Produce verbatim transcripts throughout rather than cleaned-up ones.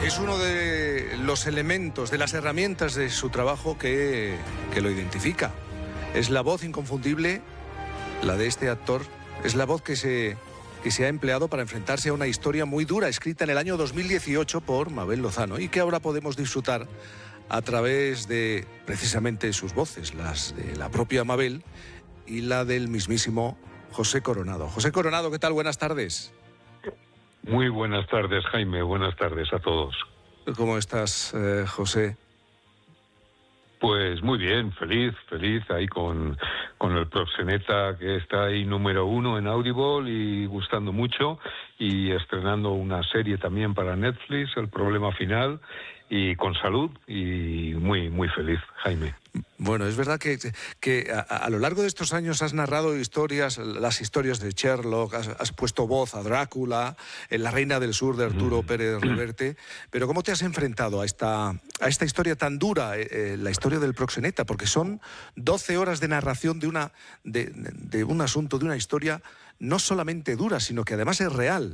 Es uno de los elementos, de las herramientas de su trabajo que, que lo identifica. Es la voz inconfundible, la de este actor, es la voz que se, que se ha empleado para enfrentarse a una historia muy dura, escrita en el año dos mil dieciocho por Mabel Lozano, y que ahora podemos disfrutar a través de precisamente sus voces, las de la propia Mabel y la del mismísimo José Coronado. José Coronado, ¿qué tal? Buenas tardes. Muy buenas tardes, Jaime. Buenas tardes a todos. ¿Cómo estás, eh, José? Pues muy bien, feliz, feliz, ahí con, con el Proxeneta, que está ahí número uno en Audible y gustando mucho, y estrenando una serie también para Netflix, El Problema Final, y con salud, y muy, muy feliz, Jaime. Bueno, es verdad que, que a, a lo largo de estos años has narrado historias, las historias de Sherlock, has, has puesto voz a Drácula, en La Reina del Sur de Arturo mm. Pérez Reverte, pero ¿cómo te has enfrentado a esta, a esta historia tan dura, eh, la historia del Proxeneta? Porque son doce horas de narración de, una, de, de un asunto, de una historia no solamente dura, sino que además es real.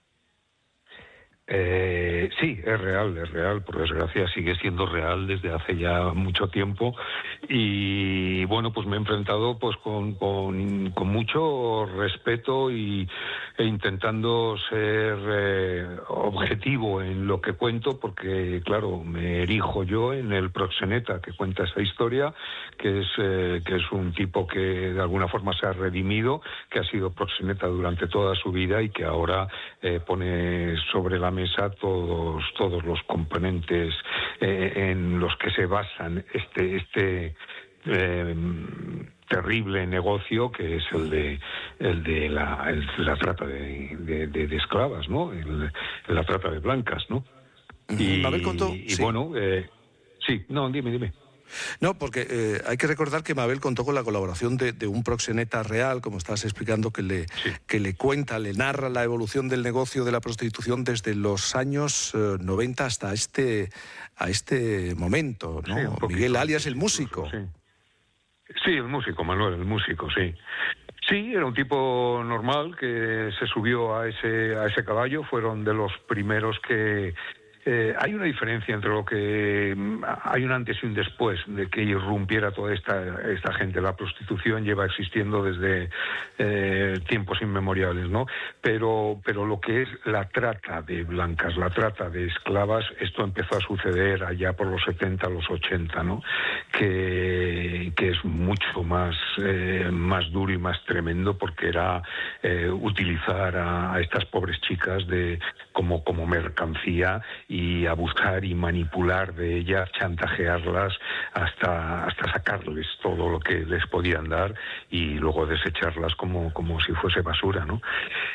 Eh, sí, es real, es real, por desgracia sigue siendo real desde hace ya mucho tiempo, y bueno, pues me he enfrentado pues con, con, con mucho respeto y, e intentando ser eh, objetivo en lo que cuento, porque claro, me erijo yo en el Proxeneta que cuenta esa historia, que es, eh, que es un tipo que de alguna forma se ha redimido, que ha sido Proxeneta durante toda su vida y que ahora eh, pone sobre la mesa todos todos los componentes eh, en los que se basan este este eh, terrible negocio que es el de el de la, el, la trata de, de, de, de esclavas, ¿no? El, la trata de blancas, ¿no? Y, Mabel contó, y sí. bueno, eh, sí, no, dime, dime. No, porque eh, hay que recordar que Mabel contó con la colaboración de, de un proxeneta real, como estabas explicando, que le, sí. que le cuenta, le narra la evolución del negocio de la prostitución desde los años eh, noventa hasta este, a este momento, ¿no? Sí, poquito, Miguel alias el músico. Sí. sí, el músico, Manuel, el músico, sí. Sí, era un tipo normal que se subió a ese, a ese caballo, fueron de los primeros que... Eh, hay una diferencia entre lo que hay un antes y un después de que irrumpiera toda esta esta gente. La prostitución lleva existiendo desde eh, tiempos inmemoriales, ¿no? Pero pero lo que es la trata de blancas, la trata de esclavas, esto empezó a suceder allá por los setenta, los ochenta, ¿no? Que que es mucho más eh, más duro y más tremendo, porque era eh, utilizar a, a estas pobres chicas de como como mercancía, y a buscar y manipular de ellas, chantajearlas hasta hasta sacarles todo lo que les podían dar y luego desecharlas como como si fuese basura, ¿no?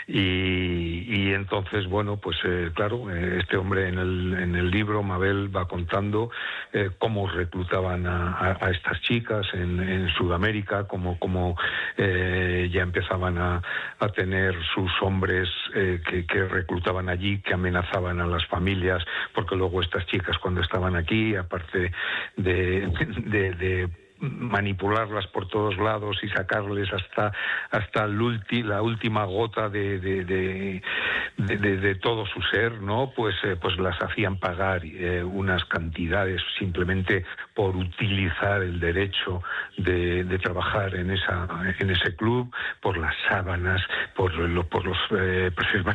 Y, y entonces, bueno, pues eh, claro, eh, este hombre en el en el libro, Mabel, va contando eh, cómo reclutaban a, a, a estas chicas en, en Sudamérica, cómo, cómo eh, ya empezaban a, a tener sus hombres eh, que, que reclutaban allí, que amenazaban a las familias, porque luego estas chicas, cuando estaban aquí, aparte de, de, de manipularlas por todos lados y sacarles hasta hasta el ulti, la última gota de de, de, de, de, de todo su ser, ¿no? Pues eh, pues las hacían pagar eh, unas cantidades simplemente por utilizar el derecho de, de trabajar en esa en ese club, por las sábanas, por lo, por los eh, preservativos